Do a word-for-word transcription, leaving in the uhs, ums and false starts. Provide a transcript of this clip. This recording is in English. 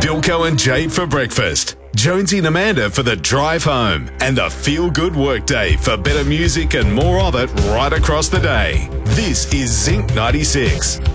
Bilko and Jade for breakfast, Jonesy and Amanda for the drive home, and the feel-good workday for better music and more of it right across the day. This is Zinc ninety-six.